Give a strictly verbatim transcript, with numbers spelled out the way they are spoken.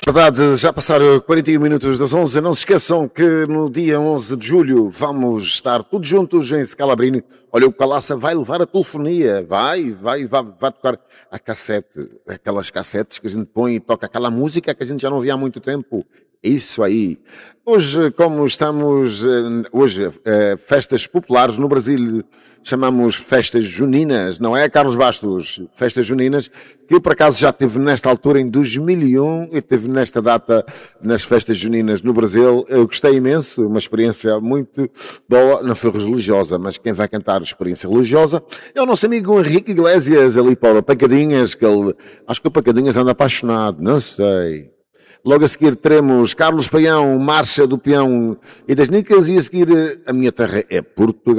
Verdade, já passaram quarenta e um minutos das onze. Não se esqueçam que no dia onze de julho vamos estar todos juntos em Scalabrini. Olha, o Calaça vai levar a telefonia, vai, vai, vai, vai tocar a cassete, aquelas cassetes que a gente põe e toca aquela música que a gente já não via há muito tempo. Isso aí. Hoje, como estamos, hoje, festas populares no Brasil, chamamos festas juninas, não é, Carlos Bastos? Festas juninas, que por acaso já teve nesta altura, em dois mil e um, e teve nesta data nas festas juninas no Brasil. Eu gostei imenso, uma experiência muito boa, não foi religiosa, mas quem vai cantar experiência religiosa é o nosso amigo Henrique Iglesias, ali para o Pacadinhas, que ele, acho que o Pacadinhas anda apaixonado, não sei. Logo a seguir teremos Carlos Paião, Marcha do Peão e das Nicas, e a seguir A Minha Terra é Portugal.